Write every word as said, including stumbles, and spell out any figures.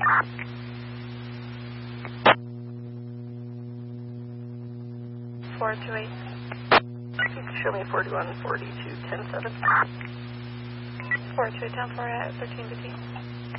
four two eight. You can show me forty-one, forty-two, ten seven. four two eight, down four at thirteen fifteen.